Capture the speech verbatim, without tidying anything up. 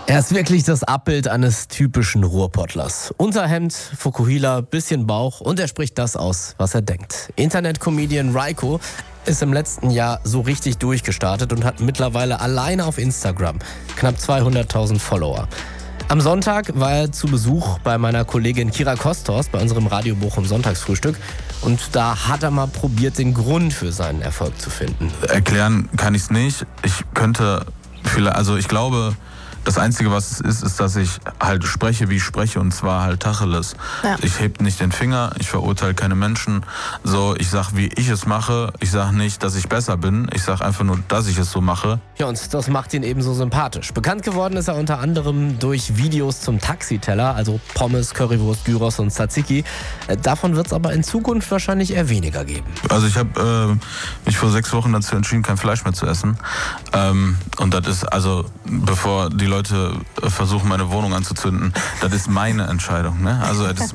Er ist wirklich das Abbild eines typischen Ruhrpottlers. Unterhemd, Fukuhila, bisschen Bauch und er spricht das aus, was er denkt. Internet-Comedian Raiko ist im letzten Jahr so richtig durchgestartet und hat mittlerweile alleine auf Instagram knapp zweihunderttausend Follower. Am Sonntag war er zu Besuch bei meiner Kollegin Kira Kostorst bei unserem Radio Bochum Sonntagsfrühstück und da hat er mal probiert, den Grund für seinen Erfolg zu finden. Erklären kann ich es nicht. Ich könnte, vielleicht, also ich glaube, das Einzige, was es ist, ist, dass ich halt spreche, wie ich spreche, und zwar halt Tacheles. Ja. Ich heb nicht den Finger, ich verurteile keine Menschen. So, ich sag, wie ich es mache. Ich sag nicht, dass ich besser bin. Ich sag einfach nur, dass ich es so mache. Ja, und das macht ihn eben so sympathisch. Bekannt geworden ist er unter anderem durch Videos zum Taxiteller, also Pommes, Currywurst, Gyros und Tzatziki. Davon wird es aber in Zukunft wahrscheinlich eher weniger geben. Also ich habe äh, mich vor sechs Wochen dazu entschieden, kein Fleisch mehr zu essen. Ähm, und das ist, also, bevor die Leute Leute versuchen, meine Wohnung anzuzünden, das ist meine Entscheidung. Ne? Also das ist